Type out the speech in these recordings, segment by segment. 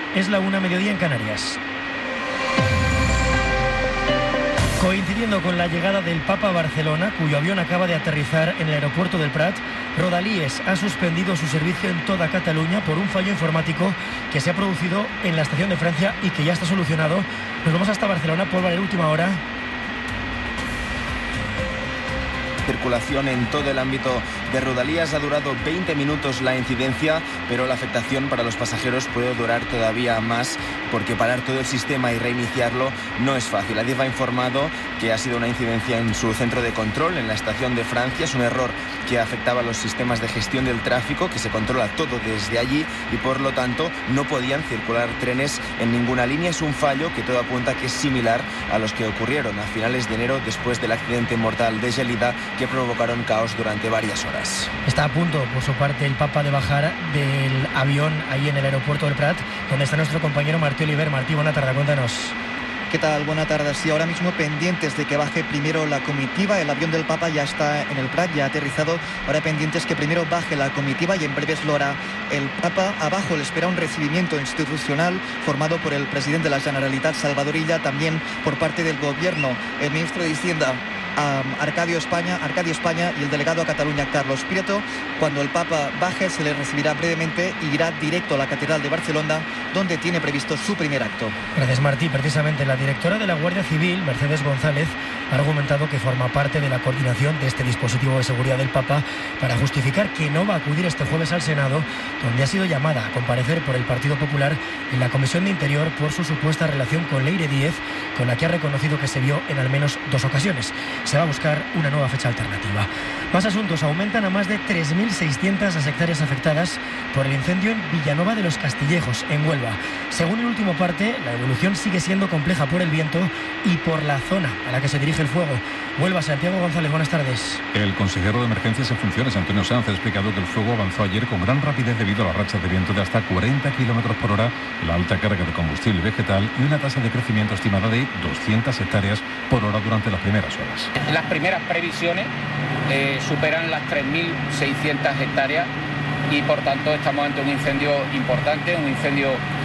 Es la 1:00 mediodía en Canarias. Coincidiendo con la llegada del Papa a Barcelona, cuyo avión acaba de aterrizar en el aeropuerto del Prat, Rodalies ha suspendido su servicio en toda Cataluña por un fallo informático que se ha producido en la estación de Francia y que ya está solucionado. Nos vamos hasta Barcelona, Paul Valer, última hora. Circulación en todo el ámbito de Rodalies. Ha durado 20 minutos la incidencia, pero la afectación para los pasajeros puede durar todavía más, porque parar todo el sistema y reiniciarlo no es fácil. Adif ha informado que ha sido una incidencia en su centro de control en la estación de Francia. Es un error que afectaba a los sistemas de gestión del tráfico, que se controla todo desde allí y por lo tanto no podían circular trenes en ninguna línea. Es un fallo que todo apunta que es similar a los que ocurrieron a finales de enero después del accidente mortal de Gelida, que provocaron caos durante varias horas. Está a punto, por su parte, el Papa de bajar del avión ahí en el aeropuerto del Prat, donde está nuestro compañero Martí Oliver. Martí, buena tarde, cuéntanos. ¿Qué tal? Buena tarde. Sí, ahora mismo pendientes de que baje primero la comitiva. El avión del Papa ya está en el Prat, ya ha aterrizado. Ahora pendientes que primero baje la comitiva y en breves lo hará el Papa. Abajo le espera un recibimiento institucional formado por el presidente de la Generalitat, Salvador Illa, también por parte del gobierno, el ministro de Hacienda, Arcadio España y el delegado a Cataluña, Carlos Prieto. Cuando el Papa baje se le recibirá brevemente y irá directo a la Catedral de Barcelona, donde tiene previsto su primer acto. Gracias, Martí. Precisamente la directora de la Guardia Civil, Mercedes González, ha argumentado que forma parte de la coordinación de este dispositivo de seguridad del Papa para justificar que no va a acudir este jueves al Senado, donde ha sido llamada a comparecer por el Partido Popular en la Comisión de Interior por su supuesta relación con Leire Díez, con la que ha reconocido que se vio en al menos 2 ocasiones. Se va a buscar una nueva fecha alternativa. Más asuntos. Aumentan a más de 3.600 las hectáreas afectadas por el incendio en Villanova de los Castillejos, en Huelva. Según el último parte, la evolución sigue siendo compleja por el viento y por la zona a la que se dirige el fuego. Huelva, Santiago González, buenas tardes. El consejero de Emergencias en Funciones, Antonio Sanz, ha explicado que el fuego avanzó ayer con gran rapidez debido a las rachas de viento de hasta 40 km por hora, la alta carga de combustible vegetal y una tasa de crecimiento estimada de 200 hectáreas por hora durante las primeras horas. Las primeras previsiones superan las 3.600 hectáreas y por tanto estamos ante un incendio importante, un incendio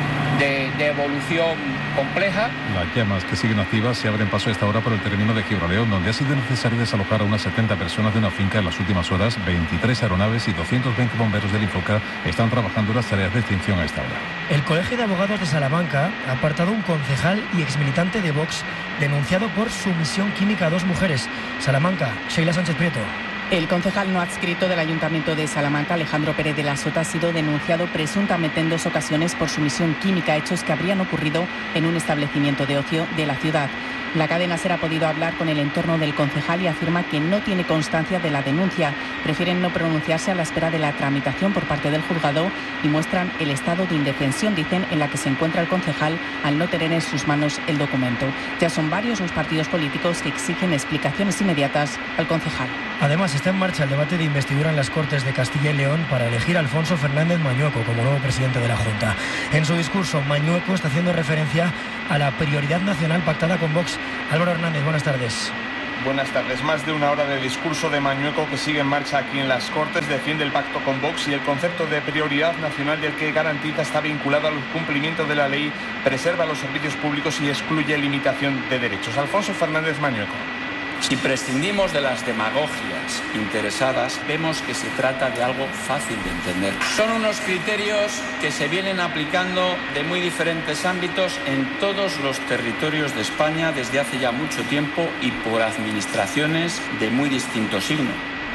de evolución compleja. Las llamas que siguen activas se abren paso a esta hora por el término de Gibraleón, donde ha sido necesario desalojar a unas 70 personas de una finca en las últimas horas. 23 aeronaves y 220 bomberos del Infoca están trabajando en las tareas de extinción a esta hora. El Colegio de Abogados de Salamanca ha apartado a un concejal y exmilitante de Vox denunciado por sumisión química a 2 mujeres. Salamanca, Sheila Sánchez Prieto. El concejal no adscrito del Ayuntamiento de Salamanca, Alejandro Pérez de la Sota, ha sido denunciado presuntamente en 2 ocasiones por sumisión química, hechos que habrían ocurrido en un establecimiento de ocio de la ciudad. La cadena SER ha podido hablar con el entorno del concejal y afirma que no tiene constancia de la denuncia. Prefieren no pronunciarse a la espera de la tramitación por parte del juzgado y muestran el estado de indefensión, dicen, en la que se encuentra el concejal al no tener en sus manos el documento. Ya son varios los partidos políticos que exigen explicaciones inmediatas al concejal. Además, está en marcha el debate de investidura en las Cortes de Castilla y León para elegir a Alfonso Fernández Mañueco como nuevo presidente de la Junta. En su discurso, Mañueco está haciendo referencia a la prioridad nacional pactada con Vox. Álvaro Hernández, buenas tardes. Buenas tardes. Más de una hora de discurso de Mañueco, que sigue en marcha aquí en las Cortes, defiende el pacto con Vox y el concepto de prioridad nacional, del que garantiza está vinculado al cumplimiento de la ley, preserva los servicios públicos y excluye limitación de derechos. Alfonso Fernández Mañueco. Si prescindimos de las demagogias interesadas, vemos que se trata de algo fácil de entender. Son unos criterios que se vienen aplicando de muy diferentes ámbitos en todos los territorios de España desde hace ya mucho tiempo y por administraciones de muy distinto signo.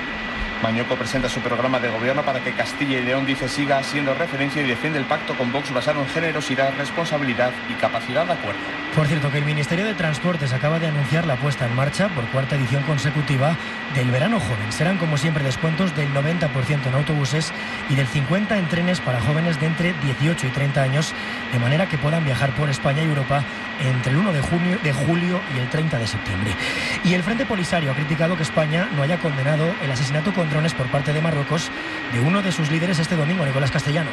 Mañueco presenta su programa de gobierno para que Castilla y León, dice, siga siendo referencia y defiende el pacto con Vox basado en generosidad, responsabilidad y capacidad de acuerdo. Por cierto, que el Ministerio de Transportes acaba de anunciar la puesta en marcha por 4ª edición consecutiva del Verano Joven. Serán, como siempre, descuentos del 90% en autobuses y del 50% en trenes para jóvenes de entre 18 y 30 años, de manera que puedan viajar por España y Europa entre el 1 de julio y el 30 de septiembre. Y el Frente Polisario ha criticado que España no haya condenado el asesinato con drones por parte de Marruecos de uno de sus líderes este domingo, Nicolás Castellano.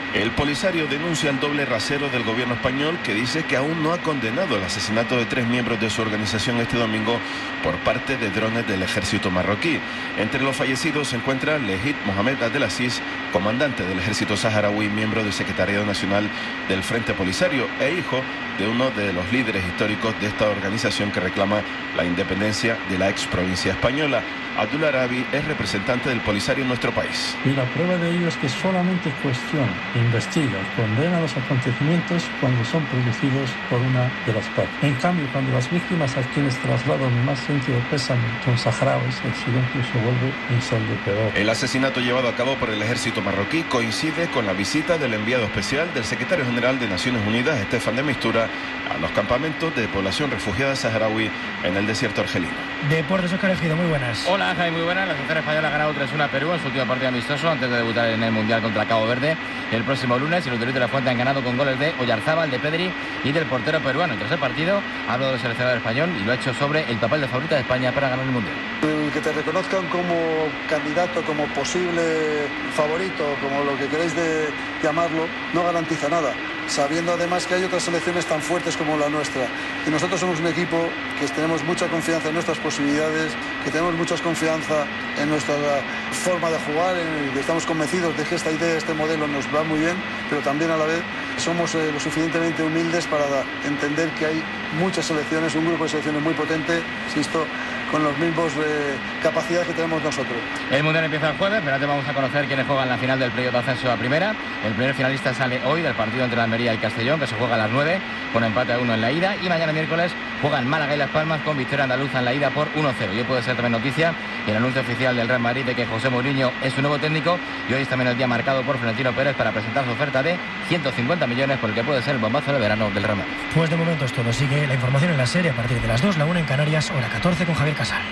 El Polisario denuncia el doble rasero del gobierno español, que dice que aún no ha condenado el asesinato de 3 miembros de su organización este domingo por parte de drones del ejército marroquí. Entre los fallecidos se encuentra Lehit Mohamed Abdelaziz, comandante del ejército saharaui, miembro del Secretariado Nacional del Frente Polisario e hijo de uno de los líderes históricos de esta organización que reclama la independencia de la ex provincia española. Abdul Arabi es representante del Polisario en nuestro país. Y la prueba de ello es que solamente cuestiona, investiga, condena los acontecimientos cuando son producidos por una de las partes. En cambio, cuando las víctimas a quienes traslado mi más sentido pésame son saharauis, el silencio se vuelve ensordecedor. El asesinato llevado a cabo por el ejército marroquí coincide con la visita del enviado especial del secretario general de Naciones Unidas, Estefan de Mistura, a los campamentos de población refugiada saharaui en el desierto argelino. Deportes, Óscar Ejido, muy buenas. Hola, Jaime, muy buenas. La selección española ha ganado 3-1 a Perú en su último partido amistoso antes de debutar en el Mundial contra Cabo Verde el próximo lunes. Y los de la Fuente han ganado con goles de Oyarzábal, de Pedri y del portero peruano. Tras el partido ha hablado del seleccionador español y lo ha hecho sobre el papel de favorita de España para ganar el Mundial. El que te reconozcan como candidato, como posible favorito, como lo que queréis de llamarlo, no garantiza nada, sabiendo además que hay otras selecciones tan fuertes como la nuestra. Y nosotros somos un equipo que tenemos mucha confianza en nuestras posibilidades, que tenemos mucha confianza en nuestra forma de jugar, que estamos convencidos de que esta idea, este modelo nos va muy bien, pero también a la vez somos lo suficientemente humildes para entender que hay muchas selecciones, un grupo de selecciones muy potente, insisto, con los mismos capacidades que tenemos nosotros. El Mundial empieza el jueves, pero antes vamos a conocer quiénes juegan la final del playoff de ascenso a primera. El primer finalista sale hoy del partido entre la Almería y Castellón, que se juega a las 9, con empate a 1 en la ida, y mañana miércoles juegan Málaga y Las Palmas con victoria andaluza en la ida por 1-0. Y hoy puede ser también noticia el anuncio oficial del Real Madrid de que José Mourinho es su nuevo técnico, y hoy es también el día marcado por Florentino Pérez para presentar su oferta de 150 millones por el que puede ser el bombazo de verano del Real Madrid. Pues de momento es todo. Sigue la información en la serie a partir de las 2, la 1 en Canarias, hora 14 con Javier Casal.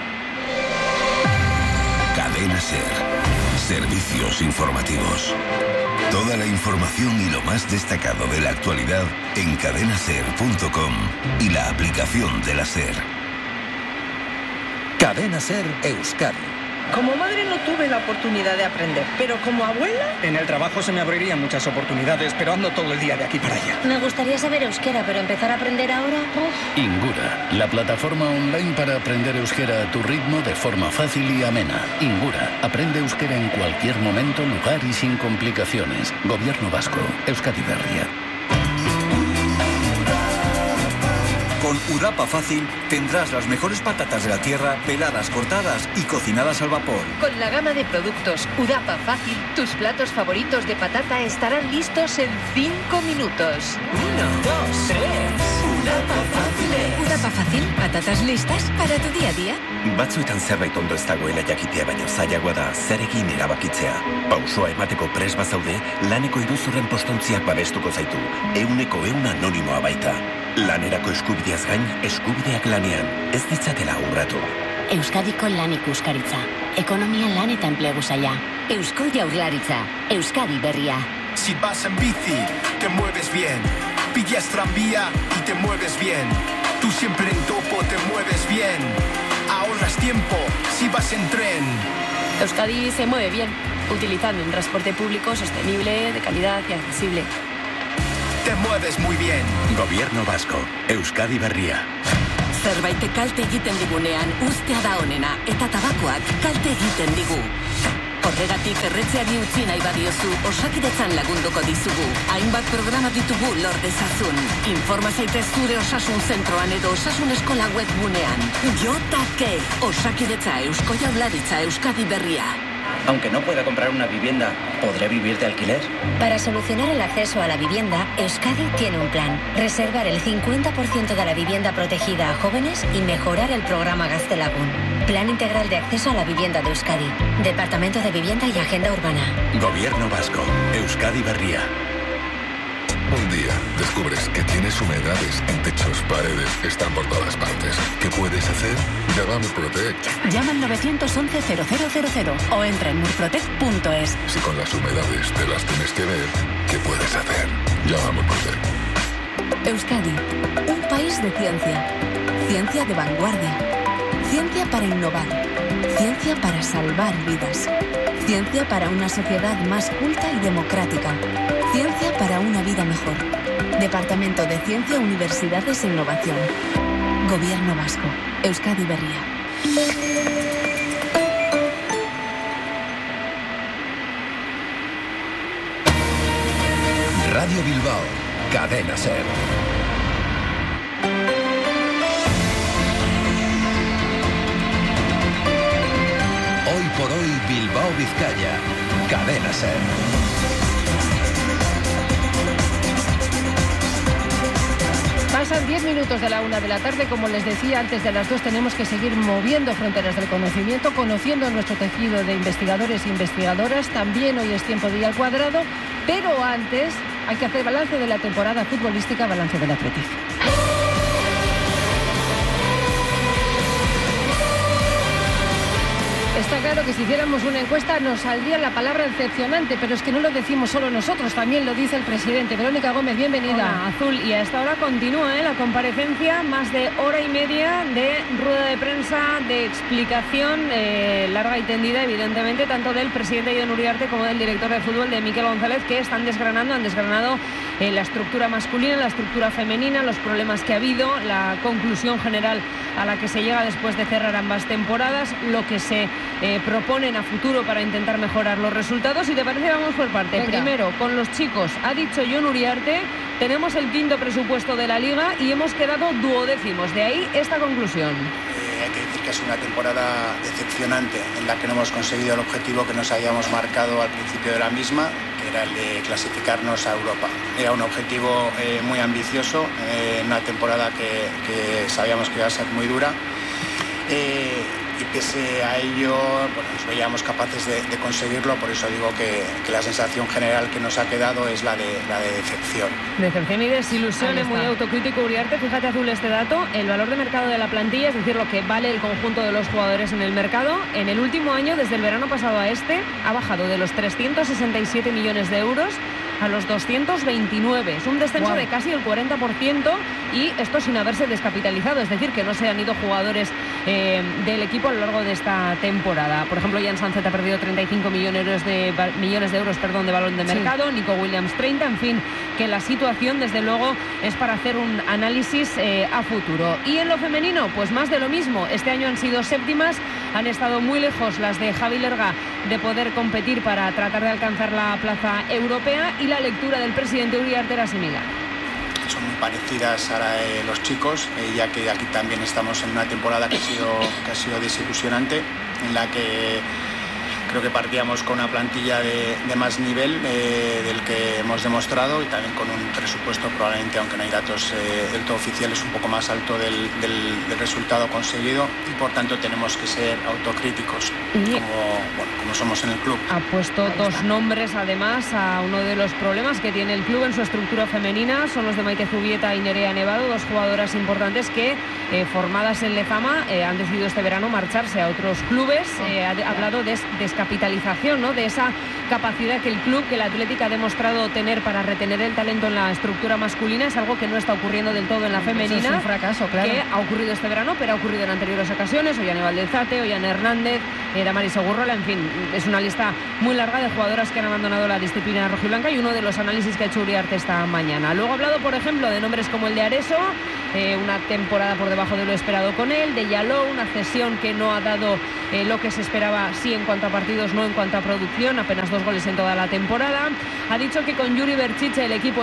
Cadena SER. Servicios informativos. Toda la información y lo más destacado de la actualidad en cadenaser.com y la aplicación de la SER. Cadena SER Euskadi. Como madre no tuve la oportunidad de aprender, pero como abuela... En el trabajo se me abrirían muchas oportunidades, pero ando todo el día de aquí para allá. Me gustaría saber euskera, pero empezar a aprender ahora... Ingura, la plataforma online para aprender euskera a tu ritmo de forma fácil y amena. Ingura, aprende euskera en cualquier momento, lugar y sin complicaciones. Gobierno Vasco, Euskadi Berria. Con Udapa Fácil tendrás las mejores patatas de la tierra, peladas, cortadas y cocinadas al vapor. Con la gama de productos Udapa Fácil, tus platos favoritos de patata estarán listos en 5 minutos. 1, 2, 3. Udapa Fácil. Udapa Fácil, patatas listas para tu día a día. Batzuetan zerbait ondo ez dagoela jakitea, baina zailagoa da zer egin erabakitzea. Pausoa emateko prest bazaude, laneko iruzurren postontziak babestuko zaitu. 100% anonimoa baita. Lanerako eskubideaz gain, eskubideak lanean, ez ditzatela urratu. Euskadiko lan ikuskaritza. Ekonomia, lan eta enplegu saila. Eusko Jaurlaritza. Euskadi Berria. Si vas en bici, te mueves bien. Pillas tranvía y te mueves bien. Tú siempre en topo te mueves bien. Ahorras tiempo si vas en tren. Euskadi se mueve bien, utilizando un transporte público sostenible, de calidad y accesible. Te mueves muy bien. Gobierno Vasco, Euskadi Berria. Zerbait kalte egiten digunean ustea da onena eta tabakoak kalte egiten digu. Horregatik erretzeari utzi nahi badiozu, Osakidetzan lagunduko dizugu. Hainbat programa ditugu lor dezazun. Informa zaitez zure osasun zentroan edo osasun eskola webgunean. Jotake, Osakidetza Eusko Jaurlaritza Euskadi Berria. Aunque no pueda comprar una vivienda, ¿podré vivir de alquiler? Para solucionar el acceso a la vivienda, Euskadi tiene un plan. Reservar el 50% de la vivienda protegida a jóvenes y mejorar el programa Gaztelagun. Plan integral de acceso a la vivienda de Euskadi. Departamento de Vivienda y Agenda Urbana. Gobierno Vasco, Euskadi Berria. Un día descubres que tienes humedades en techos, paredes, están por todas partes. ¿Qué puedes hacer? Llama a Murprotec. Llama al 911-0000 o entra en murprotec.es. Si con las humedades te las tienes que ver, ¿qué puedes hacer? Llama a Murprotec. Euskadi, un país de ciencia. Ciencia de vanguardia. Ciencia para innovar. Ciencia para salvar vidas. Ciencia para una sociedad más culta y democrática. Ciencia para una vida mejor. Departamento de Ciencia, Universidades e Innovación. Gobierno Vasco. Euskadi Berria. Radio Bilbao, Cadena SER. Hoy por hoy, Bilbao, Vizcaya, Cadena SER. Pasan 10 minutos de la 1 de la tarde. Como les decía, antes de las 2 tenemos que seguir moviendo fronteras del conocimiento, conociendo nuestro tejido de investigadores e investigadoras. También hoy es tiempo de ir al cuadrado, pero antes hay que hacer balance de la temporada futbolística, balance del atletismo. Está claro que si hiciéramos una encuesta nos saldría la palabra decepcionante, pero es que no lo decimos solo nosotros, también lo dice el presidente. Verónica Gómez, bienvenida. Hola, Azul, y a esta hora continúa la comparecencia, más de hora y media de rueda de prensa, de explicación larga y tendida, evidentemente, tanto del presidente Jon Uriarte como del director de fútbol, de Mikel González, que han desgranado la estructura masculina, la estructura femenina, los problemas que ha habido, la conclusión general a la que se llega después de cerrar ambas temporadas, lo que se proponen a futuro para intentar mejorar los resultados. Y te parece, vamos por parte. Venga. Primero, con los chicos, ha dicho Jon Uriarte, tenemos el 5º presupuesto de la Liga y hemos quedado 12º. De ahí esta conclusión. Hay que decir que es una temporada decepcionante en la que no hemos conseguido el objetivo que nos habíamos marcado al principio de la misma, que era el de clasificarnos a Europa. Era un objetivo muy ambicioso, una temporada que sabíamos que iba a ser muy dura. Y pese a ello, nos veíamos capaces de conseguirlo. Por eso digo que la sensación general que nos ha quedado es la de decepción. Decepción y desilusión, es muy autocrítico Uriarte. Fíjate, Azul, este dato, el valor de mercado de la plantilla, es decir, lo que vale el conjunto de los jugadores en el mercado, en el último año, desde el verano pasado a este, ha bajado de los 367 millones de euros a los 229. Es un descenso de casi el 40%, y esto sin haberse descapitalizado, es decir, que no se han ido jugadores del equipo a lo largo de esta temporada. Por ejemplo, Jan Sánchez ha perdido 35 millones de euros de balón de mercado, sí. Nico Williams 30, en fin, que la situación desde luego es para hacer un análisis a futuro. Y en lo femenino, pues más de lo mismo. Este año han sido séptimas, han estado muy lejos las de Javi Lerga de poder competir para tratar de alcanzar la plaza europea, y la lectura del presidente Uriarte era similar. Son muy parecidas a la de los chicos, ya que aquí también estamos en una temporada que ha sido desilusionante, en la que creo que partíamos con una plantilla de más nivel del que hemos demostrado, y también con un presupuesto probablemente, aunque no hay datos del todo oficiales, un poco más alto del resultado conseguido, y por tanto tenemos que ser autocríticos como somos en el club. Ha puesto dos nombres además a uno de los problemas que tiene el club en su estructura femenina, son los de Maite Zubieta y Nerea Nevado, dos jugadoras importantes que formadas en Lezama han decidido este verano marcharse a otros clubes. Ha hablado de descapitalización, ¿no?, de esa capacidad que el club, que el Atlético ha demostrado tener para retener el talento en la estructura masculina. Es algo que no está ocurriendo del todo en la femenina. Eso es un fracaso, claro. Que ha ocurrido este verano, pero ha ocurrido en anteriores ocasiones. Ollane Valdezate, Ollane Hernández, Damaris Ogurrola, en fin, es una lista muy larga de jugadoras que han abandonado la disciplina rojiblanca, y uno de los análisis que ha hecho Uriarte esta mañana. Luego ha hablado, por ejemplo, de nombres como el de Areso, una temporada por debajo de lo esperado con él, de Yaló, una cesión que no ha dado lo que se esperaba, sí en cuanto a partidos, no en cuanto a producción, apenas 2 goles en toda la temporada. Ha dicho que con Yuri Berchiche el club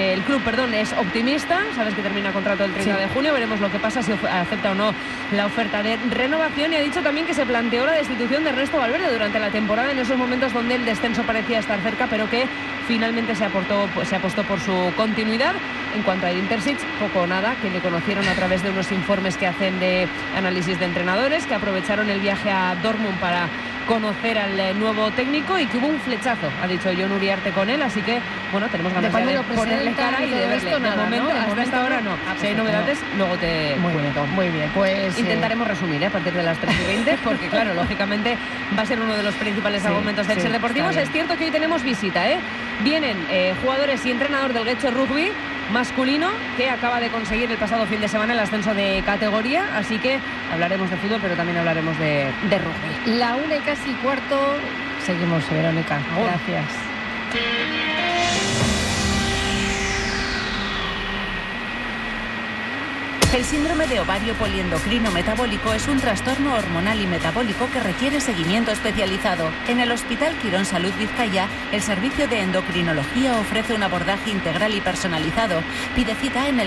es optimista, sabes que termina contrato el 30 de junio, veremos lo que pasa, si acepta o no la oferta de renovación, y ha dicho también que se planteó la destitución de Ernesto Valverde durante la temporada, en esos momentos donde el descenso parecía estar cerca, pero que finalmente se apostó por su continuidad. En cuanto a Intersic, poco o nada, que le conocieron a través de unos informes que hacen de análisis de entrenadores, que aprovecharon el viaje a Dortmund para conocer al nuevo técnico, y que hubo un flechazo, ha dicho Jon Uriarte con él, así que bueno, tenemos ganas de ponerle cara y de verle. De momento, hasta esta hora no. Si hay novedades, luego te cuento. Muy bien, pues intentaremos resumir a partir de las 3:20, porque claro, lógicamente va a ser uno de los principales argumentos del Ser Deportivos. Es cierto que hoy tenemos visita, vienen jugadores y entrenador del Getxo Rugby masculino, que acaba de conseguir el pasado fin de semana el ascenso de categoría, así que hablaremos de fútbol, pero también hablaremos de rugby. La 1:15, Seguimos, Verónica. Gracias. El síndrome de ovario poliendocrino metabólico es un trastorno hormonal y metabólico que requiere seguimiento especializado. En el Hospital Quirón Salud Vizcaya, el servicio de endocrinología ofrece un abordaje integral y personalizado. Pide cita en el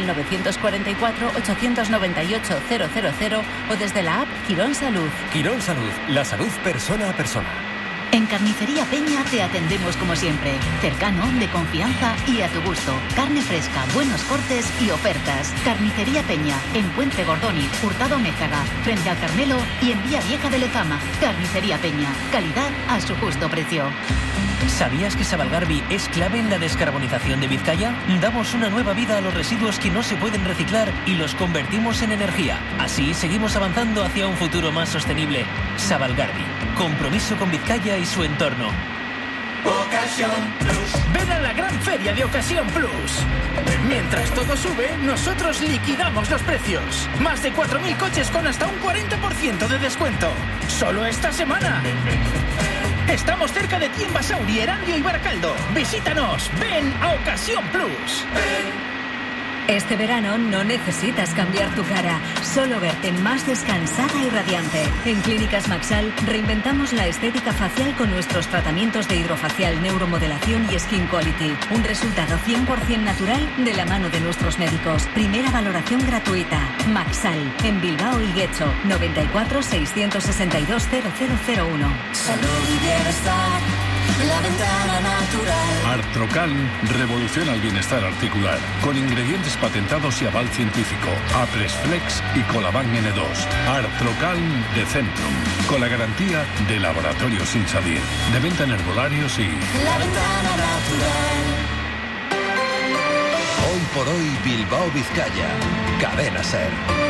948-898-000 o desde la app Quirón Salud. Quirón Salud, la salud persona a persona. En Carnicería Peña te atendemos como siempre, cercano, de confianza y a tu gusto. Carne fresca, buenos cortes y ofertas. Carnicería Peña, en Puente Gordoni, Hurtado Mézaga, frente al Carmelo y en Vía Vieja de Lezama. Carnicería Peña, calidad a su justo precio. ¿Sabías que Sabalgarbi es clave en la descarbonización de Vizcaya? Damos una nueva vida a los residuos que no se pueden reciclar y los convertimos en energía. Así seguimos avanzando hacia un futuro más sostenible. Sabalgarbi, compromiso con Vizcaya y su entorno. Ocasión Plus. Ven a la gran feria de Ocasión Plus. Mientras todo sube, nosotros liquidamos los precios. Más de 4.000 coches con hasta un 40% de descuento. Solo esta semana. Estamos cerca de ti en Basauri, Erandio y Baracaldo. Visítanos. Ven a Ocasión Plus. Este verano no necesitas cambiar tu cara, solo verte más descansada y radiante. En Clínicas Maxal reinventamos la estética facial con nuestros tratamientos de hidrofacial, neuromodelación y skin quality. Un resultado 100% natural de la mano de nuestros médicos. Primera valoración gratuita. Maxal, en Bilbao y Guecho, 94 662 0001. Salud y bienestar. La ventana natural. Artrocal revoluciona el bienestar articular con ingredientes patentados y aval científico. Apresflex y Colaban N2. Artrocal de Centrum, con la garantía de Laboratorios Insadir. De venta en herbolarios y... La ventana natural. Hoy por hoy Bilbao Vizcaya. Cadena SER.